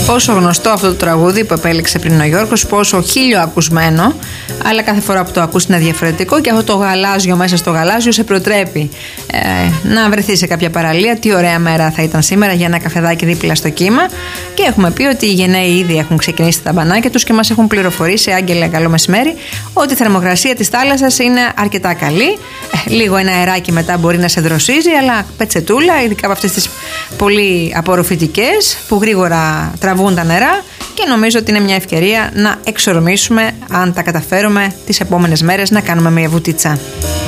Πόσο γνωστό αυτό το τραγούδι που επέλεξε πριν ο Γιώργος, πόσο χίλιο ακουσμένο, αλλά κάθε φορά που το ακούς είναι διαφορετικό και αυτό το γαλάζιο μέσα στο γαλάζιο σε προτρέπει να βρεθεί σε κάποια παραλία. Τι ωραία μέρα θα ήταν σήμερα για ένα καφεδάκι δίπλα στο κύμα. Και έχουμε πει ότι οι γενναίοι ήδη έχουν ξεκινήσει τα μπανάκια τους και μας έχουν πληροφορήσει, Άγγελε, καλό μεσημέρι, ότι η θερμοκρασία της θάλασσας είναι αρκετά καλή. Λίγο ένα αεράκι μετά μπορεί να σε δροσίζει, αλλά πετσετούλα, ειδικά από αυτές τις πολύ απορροφητικές που γρήγορα τραβούν τα νερά, και νομίζω ότι είναι μια ευκαιρία να εξορμήσουμε, αν τα καταφέρουμε τις επόμενες μέρες, να κάνουμε μια βουτίτσα.